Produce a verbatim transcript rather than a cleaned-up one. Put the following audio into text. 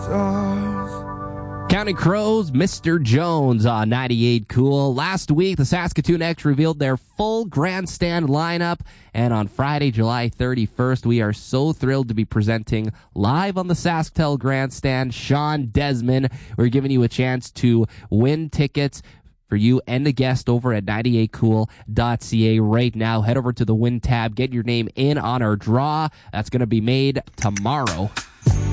stars. Counting Crows, Mister Jones on ninety-eight Cool. Last week, the Saskatoon X revealed their full grandstand lineup, and on Friday, July thirty-first, we are so thrilled to be presenting live on the SaskTel grandstand Sean Desmond. We're giving you a chance to win tickets for you and the guest over at ninety-eight cool dot c a right now. Head over to the Win tab, get your name in on our draw. That's going to be made tomorrow.